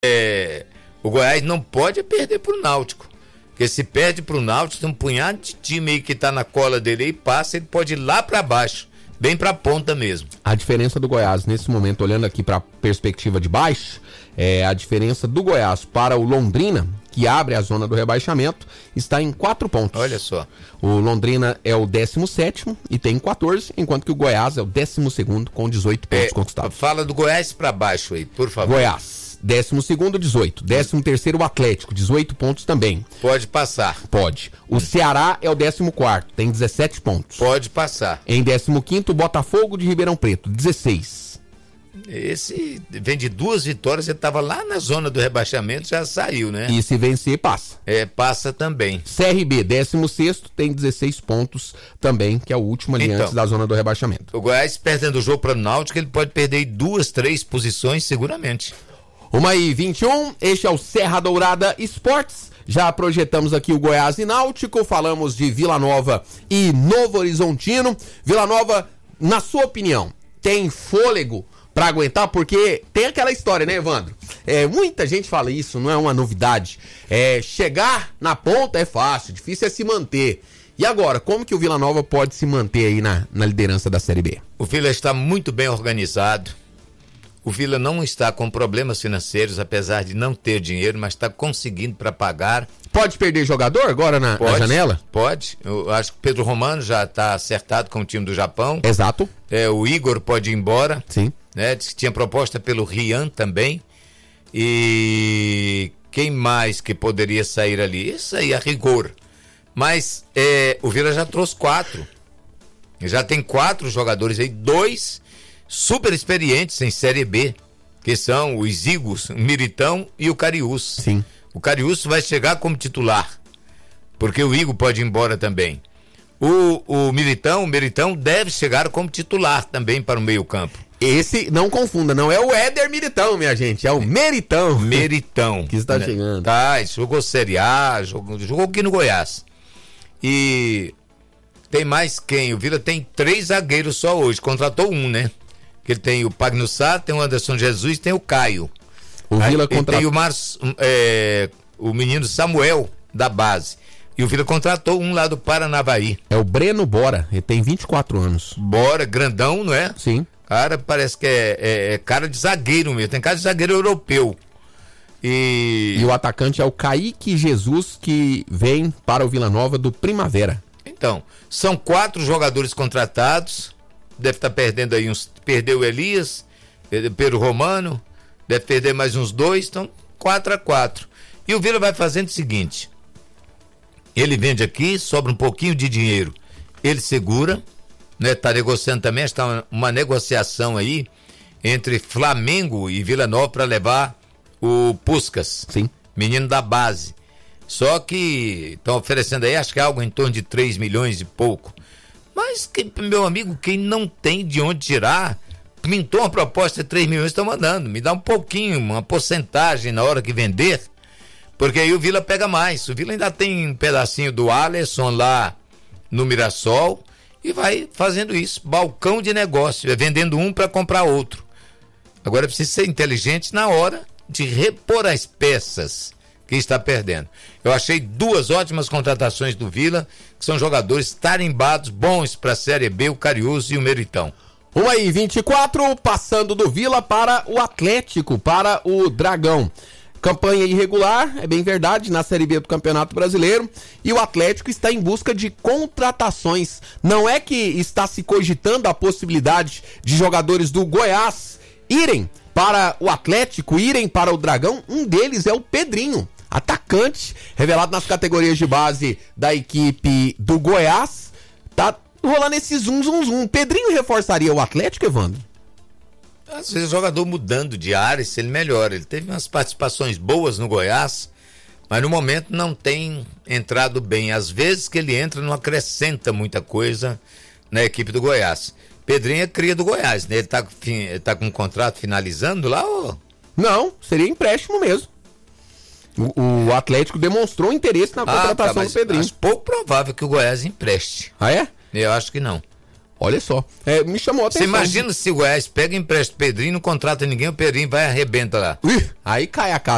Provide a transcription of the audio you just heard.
o Goiás não pode perder pro Náutico. Porque se perde pro Náutico, tem um punhado de time aí que tá na cola dele e passa, ele pode ir lá pra baixo, bem pra ponta mesmo. A diferença do Goiás, nesse momento, olhando aqui pra perspectiva de baixo, a diferença do Goiás para o Londrina, que abre a zona do rebaixamento, está em 4 pontos. Olha só. O Londrina é o 17º e tem 14, enquanto que o Goiás é o 12º com 18 pontos conquistados. Fala do Goiás pra baixo aí, por favor. Goiás, 12º, 18. 13º, o Atlético, 18 pontos também. Pode passar. Pode. O Ceará é o 14º, tem 17 pontos. Pode passar. Em 15º, o Botafogo de Ribeirão Preto, 16. Esse vem de 2 vitórias, ele estava lá na zona do rebaixamento, já saiu, né? E se vencer, passa. Passa também. CRB, 16º, tem 16 pontos também, que é o último ali antes da zona do rebaixamento. O Goiás perdendo o jogo para o Náutico, ele pode perder 2, 3 posições seguramente. 1h21, este é o Serra Dourada Esportes. Já projetamos aqui o Goiás e Náutico, falamos de Vila Nova e Novo Horizontino. Vila Nova, na sua opinião, tem fôlego pra aguentar? Porque tem aquela história, né, Evandro? Muita gente fala isso, não é uma novidade. Chegar na ponta é fácil, difícil é se manter. E agora, como que o Vila Nova pode se manter aí na liderança da Série B? O Vila está muito bem organizado. O Vila não está com problemas financeiros, apesar de não ter dinheiro, mas está conseguindo para pagar. Pode perder jogador agora na janela? Pode. Eu acho que o Pedro Romano já está acertado com o time do Japão. Exato. O Igor pode ir embora. Sim. Diz que tinha proposta pelo Rian também. E quem mais que poderia sair ali? Isso aí, a rigor. Mas o Vila já trouxe 4. Já tem 4 jogadores aí, 2 super experientes em Série B, que são os Igos, o Miritão e o Cariús. Sim. O Cariús vai chegar como titular, porque o Igor pode ir embora também. O Miritão deve chegar como titular também para o meio-campo. Esse, não confunda, não é o Éder Miritão, minha gente, é o Meritão. Meritão. Que está chegando. Tá, jogou Série A, jogou aqui no Goiás. E tem mais quem? O Vila tem 3 zagueiros só hoje, contratou um, né? Que ele tem o Pagnussá, tem o Anderson Jesus, tem o Caio. O Vila tem o menino Samuel da base. E o Vila contratou um lá do Paranavaí. É o Breno Bora, ele tem 24 anos. Bora, grandão, não é? Sim. Cara, parece que é cara de zagueiro mesmo, tem cara de zagueiro europeu. E o atacante é o Kaique Jesus, que vem para o Vila Nova do Primavera. Então, são 4 jogadores contratados. Deve estar perdendo aí perdeu o Elias, Pedro Romano, deve perder mais uns 2, então 4-4. E o Vila vai fazendo o seguinte: ele vende aqui, sobra um pouquinho de dinheiro, ele segura, né? Tá negociando também, está uma negociação aí entre Flamengo e Vila Nova para levar o Puskás, sim, menino da base. Só que estão oferecendo aí, acho que algo em torno de 3 milhões e pouco. Mas, meu amigo, quem não tem de onde tirar, pintou uma proposta de 3 milhões, estão mandando. Me dá um pouquinho, uma porcentagem na hora que vender, porque aí o Vila pega mais. O Vila ainda tem um pedacinho do Alisson lá no Mirassol e vai fazendo isso. Balcão de negócio, vendendo um para comprar outro. Agora precisa ser inteligente na hora de repor as peças que está perdendo. Eu achei 2 ótimas contratações do Vila, que são jogadores tarimbados, bons para a Série B, o Cariús e o Meritão. 1h24, passando do Vila para o Atlético, para o Dragão. Campanha irregular, é bem verdade, na Série B do Campeonato Brasileiro, e o Atlético está em busca de contratações. Não é que está se cogitando a possibilidade de jogadores do Goiás irem para o Atlético, irem para o Dragão. Um deles é o Pedrinho, atacante, revelado nas categorias de base da equipe do Goiás. Tá rolando esse zum. Pedrinho reforçaria o Atlético, Evandro? Às vezes o jogador mudando de área, se ele melhora. Ele teve umas participações boas no Goiás, mas no momento não tem entrado bem. Às vezes que ele entra não acrescenta muita coisa na equipe do Goiás. Pedrinho é cria do Goiás, né? Ele tá com um contrato finalizando lá, ou? Não, seria empréstimo mesmo. O Atlético demonstrou interesse na contratação do Pedrinho. Acho pouco provável que o Goiás empreste. Ah, é? Eu acho que não. Olha só, me chamou a atenção. Você imagina se o Goiás pega e empresta o Pedrinho, não contrata ninguém, o Pedrinho vai e arrebenta lá. Aí cai a casa.